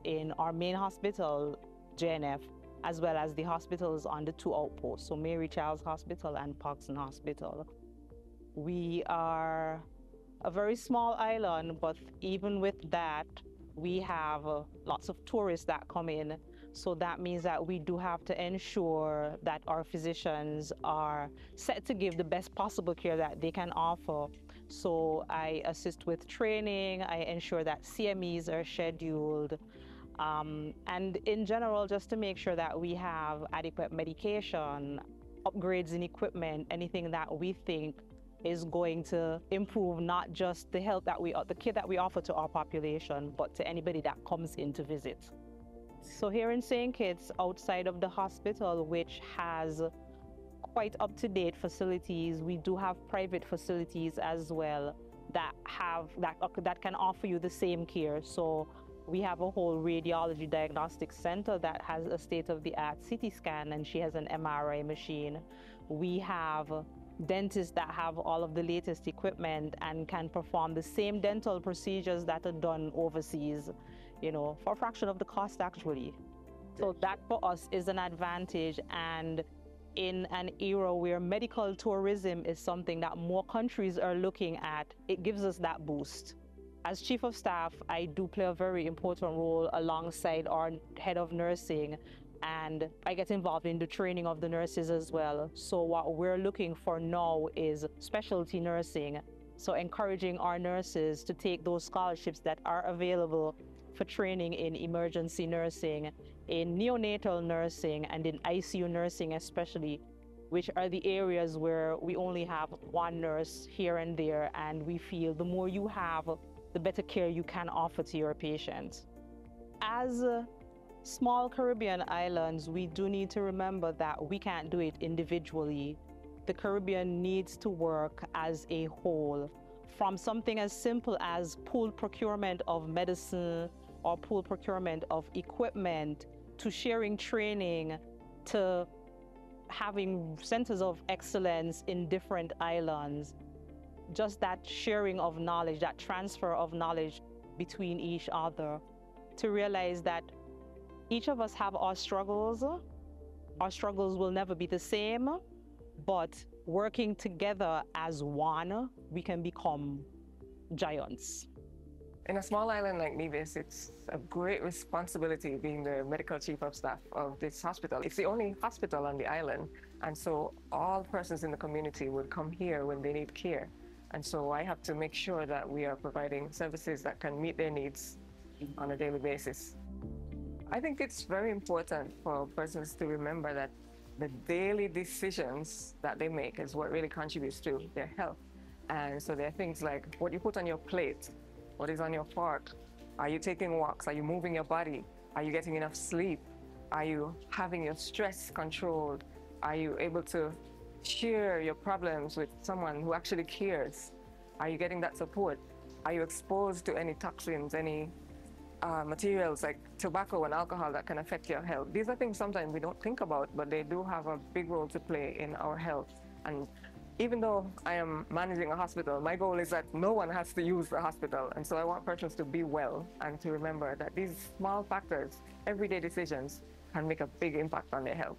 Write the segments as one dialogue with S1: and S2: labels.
S1: in our main hospital, JNF, as well as the hospitals on the two outposts, so Mary Charles Hospital and Parkson Hospital. We are a very small island, but even with that, we have lots of tourists that come in. So that means that we do have to ensure that our physicians are set to give the best possible care that they can offer. So I assist with training, I ensure that CMEs are scheduled, and in general, just to make sure that we have adequate medication, upgrades in equipment, anything that we think is going to improve not just the health that the care that we offer to our population, but to anybody that comes in to visit. So here in St. Kitts, outside of the hospital, which has quite up-to-date facilities, we do have private facilities as well that can offer you the same care. So we have a whole radiology diagnostic center that has a state-of-the-art CT scan, and she has an MRI machine. We have dentists that have all of the latest equipment and can perform the same dental procedures that are done overseas, for a fraction of the cost actually. So that for us is an advantage, and in an era where medical tourism is something that more countries are looking at, it gives us that boost. As Chief of Staff, I do play a very important role alongside our head of nursing, and I get involved in the training of the nurses as well. So what we're looking for now is specialty nursing. So encouraging our nurses to take those scholarships that are available for training in emergency nursing, in neonatal nursing, and in ICU nursing especially, which are the areas where we only have one nurse here and there, and we feel the more you have, the better care you can offer to your patients. As small Caribbean islands, we do need to remember that we can't do it individually. The Caribbean needs to work as a whole, from something as simple as pooled procurement of medicine or pooled procurement of equipment, to sharing training, to having centers of excellence in different islands. Just that sharing of knowledge, that transfer of knowledge between each other, to realize that each of us have our struggles. Our struggles will never be the same, but working together as one, we can become giants.
S2: In a small island like Nevis, it's a great responsibility being the medical chief of staff of this hospital. It's the only hospital on the island, and so all persons in the community would come here when they need care. And so I have to make sure that we are providing services that can meet their needs on a daily basis. I think it's very important for persons to remember that the daily decisions that they make is what really contributes to their health. And so there are things like what you put on your plate, what is on your fork, are you taking walks, are you moving your body, are you getting enough sleep, are you having your stress controlled, are you able to share your problems with someone who actually cares, are you getting that support, are you exposed to any toxins, any materials like tobacco and alcohol that can affect your health. These are things sometimes we don't think about, but they do have a big role to play in our health. And even though I am managing a hospital, my goal is that no one has to use the hospital. And so I want persons to be well and to remember that these small factors, everyday decisions, can make a big impact on their health.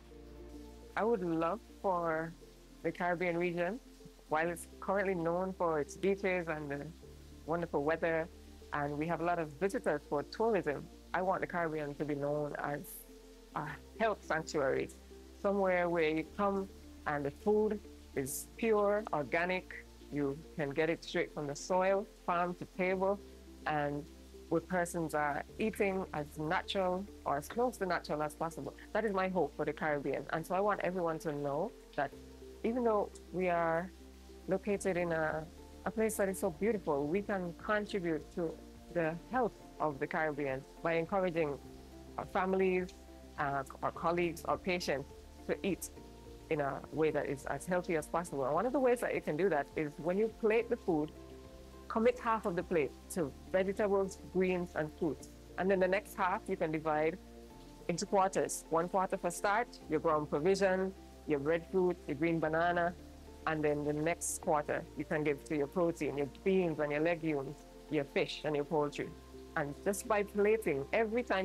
S2: I would love for the Caribbean region, while it's currently known for its beaches and the wonderful weather, and we have a lot of visitors for tourism, I want the Caribbean to be known as a health sanctuary, somewhere where you come and the food is pure, organic, you can get it straight from the soil, farm to table, and where persons are eating as natural or as close to natural as possible. That is my hope for the Caribbean. And so I want everyone to know that even though we are located in a place that is so beautiful, we can contribute to the health of the Caribbean by encouraging our families, our colleagues, our patients to eat in a way that is as healthy as possible. And one of the ways that you can do that is when you plate the food, commit half of the plate to vegetables, greens, and fruits. And then the next half you can divide into quarters. 1 quarter for starch, your ground provision, your breadfruit, your green banana, and then the next quarter you can give to your protein, your beans and your legumes, your fish and your poultry. And just by plating, every time